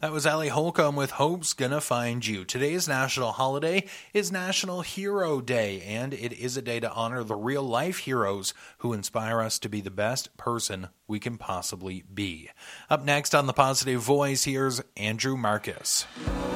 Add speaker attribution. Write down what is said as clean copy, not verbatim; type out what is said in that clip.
Speaker 1: That was Allie Holcomb with Hope's Gonna Find You. Today's national holiday is National Hero Day, and it is a day to honor the real-life heroes who inspire us to be the best person we can possibly be. Up next on The Positive Voice, here's Andrew Marcus.